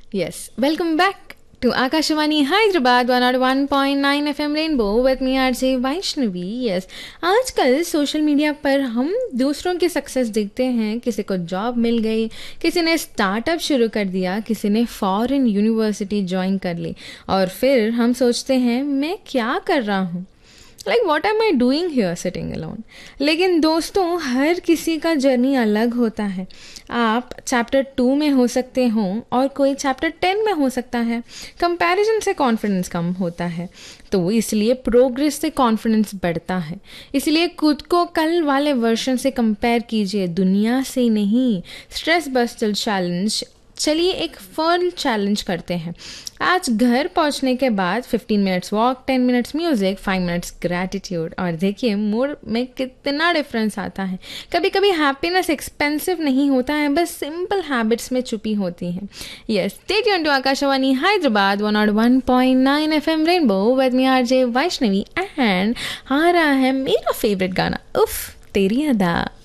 Yes, welcome back to Akashvani Hyderabad 101.9 FM Rainbow with me RJ Vaishnavi. Yes, आजकल social media पर हम दूसरों की सक्सेस देखते हैं. किसी को जॉब मिल गई, किसी ने स्टार्टअप शुरू कर दिया, किसी ने फॉरेन यूनिवर्सिटी ज्वाइन कर ली और फिर हम सोचते हैं मैं क्या कर रहा हूँ. Like what M I doing here sitting alone. लेकिन दोस्तों, हर किसी का जर्नी अलग होता है. आप चैप्टर 2 में हो सकते हो और कोई चैप्टर 10 में हो सकता है. कंपैरिजन से कॉन्फिडेंस कम होता है, तो इसलिए प्रोग्रेस से कॉन्फिडेंस बढ़ता है. इसलिए खुद को कल वाले वर्जन से कंपेयर कीजिए, दुनिया से नहीं. Stress buster challenge. चलिए एक फन चैलेंज करते हैं. आज घर पहुंचने के बाद 15 minutes walk, 10 minutes music, 5 minutes gratitude, और देखिए मूड में कितना डिफरेंस आता है. कभी कभी हैप्पीनेस एक्सपेंसिव नहीं होता है, बस सिंपल हैबिट्स में छुपी होती हैं. Yes, stay tuned to Akashvani Hyderabad 101.9 FM rainbow with me RJ Vaishnavi. And आ रहा है मेरा फेवरेट गाना, उफ तेरी अदा.